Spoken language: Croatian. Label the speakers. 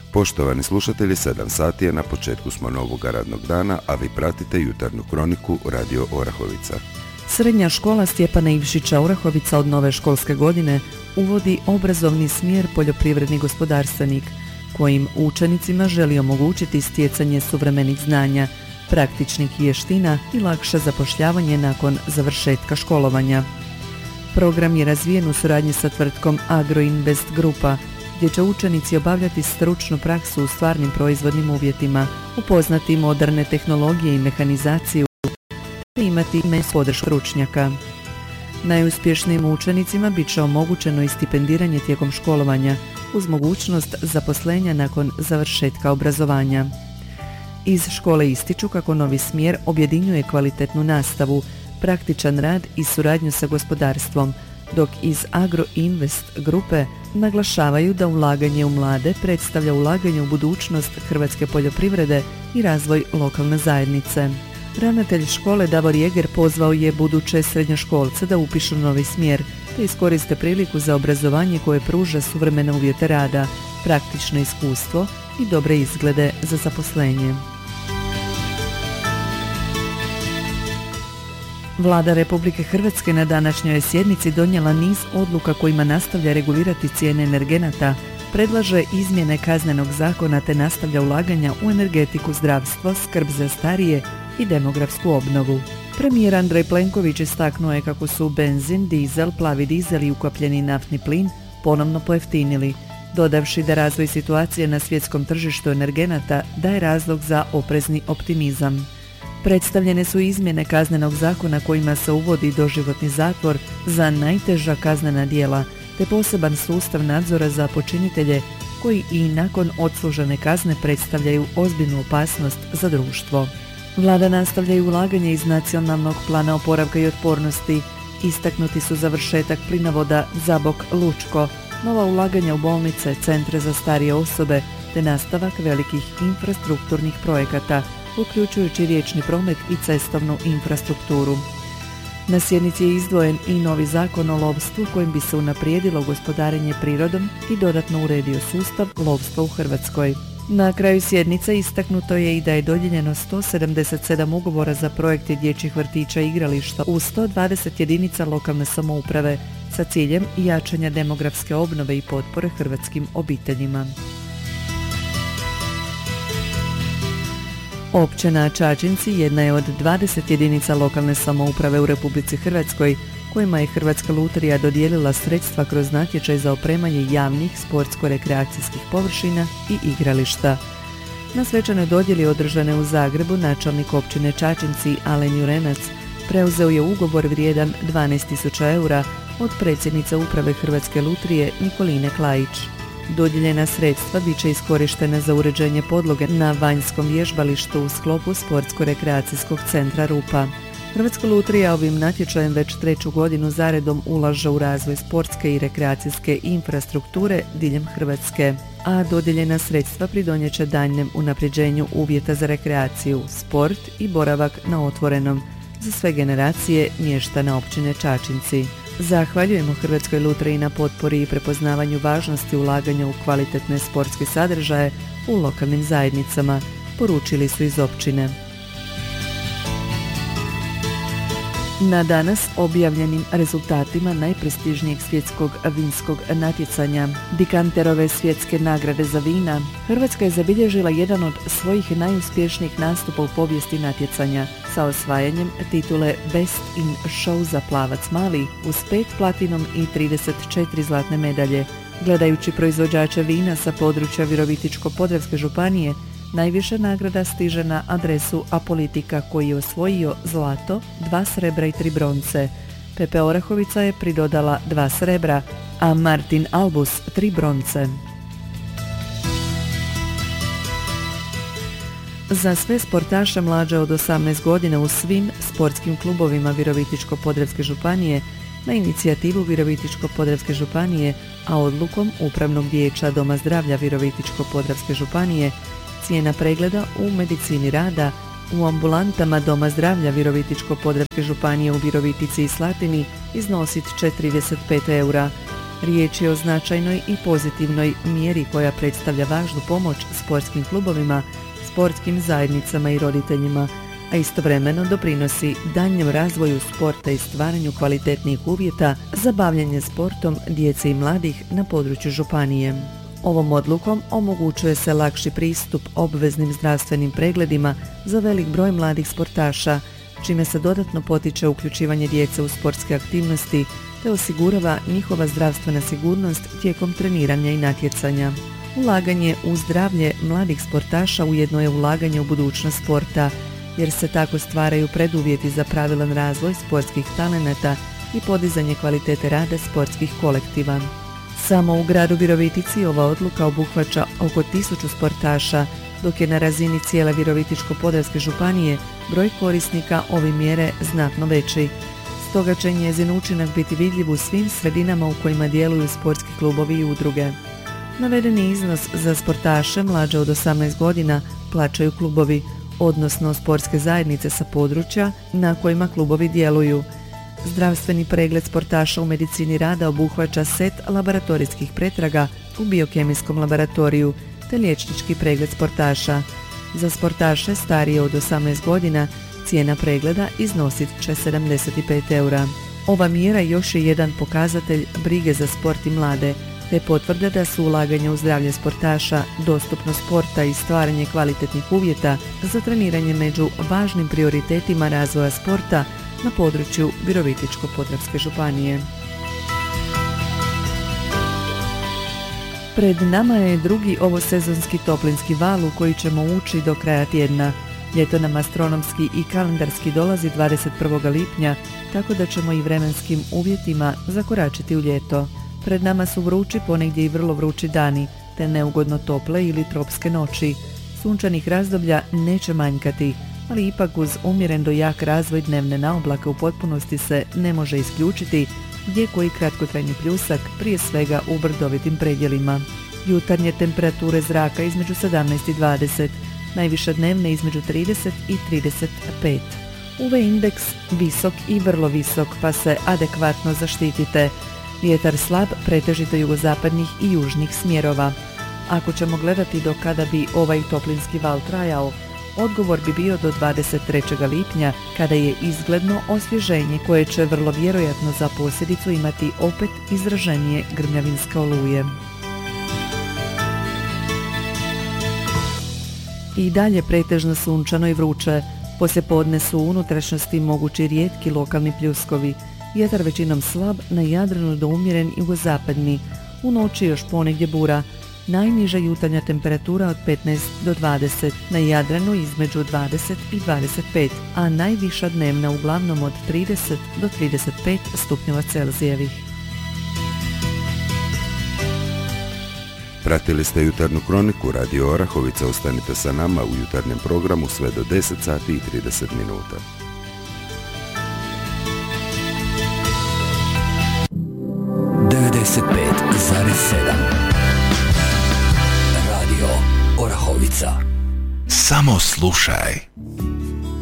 Speaker 1: Poštovani slušatelji, 7 sati je, na početku smo novog radnog dana, a vi pratite jutarnju kroniku Radio Orahovica.
Speaker 2: Srednja škola Stjepana Ivšića Orahovica od nove školske godine uvodi obrazovni smjer poljoprivredni gospodarstvenik, kojim učenicima želi omogućiti stjecanje suvremenih znanja, praktičnih vještina i lakše zapošljavanje nakon završetka školovanja. Program je razvijen u suradnji sa tvrtkom Agroinvest Grupa, gdje će učenici obavljati stručnu praksu u stvarnim proizvodnim uvjetima, upoznati moderne tehnologije i mehanizaciju te imati podršku stručnjaka. Najuspješnijim učenicima bit će omogućeno i stipendiranje tijekom školovanja uz mogućnost zaposlenja nakon završetka obrazovanja. Iz škole ističu kako novi smjer objedinjuje kvalitetnu nastavu, praktičan rad i suradnju sa gospodarstvom, dok iz Agroinvest grupe naglašavaju da ulaganje u mlade predstavlja ulaganje u budućnost hrvatske poljoprivrede i razvoj lokalne zajednice. Ravnatelj škole Davor Jeger pozvao je buduće srednjoškolce da upišu novi smjer te iskoriste priliku za obrazovanje koje pruža suvremene uvjete rada, praktično iskustvo i dobre izglede za zaposlenje. Vlada Republike Hrvatske na današnjoj sjednici donijela niz odluka kojima nastavlja regulirati cijene energenata, predlaže izmjene Kaznenog zakona te nastavlja ulaganja u energetiku, zdravstvo, skrb za starije i demografsku obnovu. Premijer Andrej Plenković istaknuo je kako su benzin, dizel, plavi dizel i ukapljeni naftni plin ponovno pojeftinili, dodavši da razvoj situacije na svjetskom tržištu energenata daje razlog za oprezni optimizam. Predstavljene su izmjene Kaznenog zakona kojima se uvodi doživotni zatvor za najteža kaznena djela te poseban sustav nadzora za počinitelje koji i nakon odslužene kazne predstavljaju ozbiljnu opasnost za društvo. Vlada nastavlja i ulaganje iz Nacionalnog plana oporavka i otpornosti. Istaknuti su završetak plinovoda Zabok-Lučko, nova ulaganja u bolnice, centre za starije osobe te nastavak velikih infrastrukturnih projekata, uključujući riječni promet i cestovnu infrastrukturu. Na sjednici je izdvojen i novi zakon o lovstvu kojim bi se unaprijedilo gospodarenje prirodom i dodatno uredio sustav lovstva u Hrvatskoj. Na kraju sjednice istaknuto je i da je dodijeljeno 177 ugovora za projekte dječjih vrtića i igrališta u 120 jedinica lokalne samouprave sa ciljem jačanja demografske obnove i potpore hrvatskim obiteljima. Općina Čačinci jedna je od 20 jedinica lokalne samouprave u Republici Hrvatskoj kojima je Hrvatska lutrija dodijelila sredstva kroz natječaj za opremanje javnih sportsko-rekreacijskih površina i igrališta. Na svečanoj dodjeli održane u Zagrebu načelnik općine Čačinci Alen Jurenac preuzeo je ugovor vrijedan 12.000 eura od predsjednice uprave Hrvatske lutrije Nikoline Klajić. Dodijeljena sredstva bit će iskorištena za uređenje podloge na vanjskom vježbalištu u sklopu sportsko-rekreacijskog centra Rupa. Hrvatska lutrija ovim natječajem već 3. godinu zaredom ulaže u razvoj sportske i rekreacijske infrastrukture diljem Hrvatske, a dodijeljena sredstva pridonijet će daljnjem unapređenju uvjeta za rekreaciju, sport i boravak na otvorenom za sve generacije mještana općine Čačinci. Zahvaljujemo Hrvatskoj lutriji na potpori i prepoznavanju važnosti ulaganja u kvalitetne sportske sadržaje u lokalnim zajednicama, poručili su iz općine. Na danas objavljenim rezultatima najprestižnijeg svjetskog vinskog natjecanja Dekanterove svjetske nagrade za vina, Hrvatska je zabilježila jedan od svojih najuspješnijih nastupa u povijesti natjecanja sa osvajanjem titule Best in Show za Plavac Mali uz 5 platinom i 34 zlatne medalje. Gledajući proizvođače vina sa područja Virovitičko-podravske županije, najviša nagrada stiže na adresu Apolitika koji je osvojio zlato, 2 srebra i 3 bronce. Pepe Orahovica je pridodala 2 srebra, a Martin Albus 3 bronce. Za sve sportaše mlađe od 18 godina u svim sportskim klubovima Virovitičko-podravske županije na inicijativu Virovitičko-podravske županije, a odlukom Upravnog vijeća Doma zdravlja Virovitičko-podravske županije, cijena pregleda u medicini rada u ambulantama Doma zdravlja Virovitičko-podravske županije u Virovitici i Slatini iznosit će 35 eura, Riječ je o značajnoj i pozitivnoj mjeri koja predstavlja važnu pomoć sportskim klubovima, sportskim zajednicama i roditeljima, a istovremeno doprinosi daljnjem razvoju sporta i stvaranju kvalitetnijih uvjeta za bavljenje sportom djece i mladih na području županije. Ovom odlukom omogućuje se lakši pristup obveznim zdravstvenim pregledima za velik broj mladih sportaša, čime se dodatno potiče uključivanje djece u sportske aktivnosti te osigurava njihova zdravstvena sigurnost tijekom treniranja i natjecanja. Ulaganje u zdravlje mladih sportaša ujedno je ulaganje u budućnost sporta, jer se tako stvaraju preduvjeti za pravilan razvoj sportskih talenata i podizanje kvalitete rada sportskih kolektiva. Samo u gradu Virovitici ova odluka obuhvaća oko 1000 sportaša, dok je na razini cijele Virovitičko-podravske županije broj korisnika ove mjere znatno veći. Stoga će njezin učinak biti vidljiv u svim sredinama u kojima djeluju sportski klubovi i udruge. Navedeni iznos za sportaše mlađe od 18 godina plaćaju klubovi, odnosno sportske zajednice sa područja na kojima klubovi djeluju. Zdravstveni pregled sportaša u medicini rada obuhvaća set laboratorijskih pretraga u biokemijskom laboratoriju te liječnički pregled sportaša. Za sportaše starije od 18 godina cijena pregleda iznosit će 75 eura. Ova mjera još je jedan pokazatelj brige za sport i mlade, te potvrda da su ulaganja u zdravlje sportaša, dostupnost sporta i stvaranje kvalitetnih uvjeta za treniranje među važnim prioritetima razvoja sporta na području Virovitičko-podravske županije. Pred nama je drugi ovosezonski toplinski val u koji ćemo ući do kraja tjedna. Ljeto nam astronomski i kalendarski dolazi 21. lipnja, tako da ćemo i vremenskim uvjetima zakoračiti u ljeto. Pred nama su vrući, ponegdje i vrlo vrući dani, te neugodno tople ili tropske noći. Sunčanih razdoblja neće manjkati, ali ipak uz umjeren do jak razvoj dnevne naoblake u potpunosti se ne može isključiti, gdje koji kratkotrajni pljusak, prije svega u brdovitim predjelima. Jutarnje temperature zraka između 17 i 20, najviše dnevne između 30 i 35. UV indeks visok i vrlo visok, pa se adekvatno zaštitite. Vjetar slab, pretežito jugozapadnih i južnih smjerova. Ako ćemo gledati do kada bi ovaj toplinski val trajao, odgovor bi bio do 23. lipnja, kada je izgledno osvježenje koje će vrlo vjerojatno za posljedicu imati opet izraženije grmljavinske oluje. I dalje pretežno sunčano i vruće. Poslijepodne su u unutrašnjosti mogući rijetki lokalni pljuskovi. Vjetar većinom slab, na Jadranu do umjeren jugozapadni. U noći još ponegdje bura. Najniža jutarnja temperatura od 15 do 20, na Jadranu između 20 i 25, a najviša dnevna uglavnom od 30 do 35 stupnjeva Celzijevih.
Speaker 1: Pratili ste jutarnju kroniku Radio Orahovica. Ostanite sa nama u jutarnjem programu sve do 10 sati i 30 minuta.
Speaker 3: Radio Orahovica. Samo slušaj.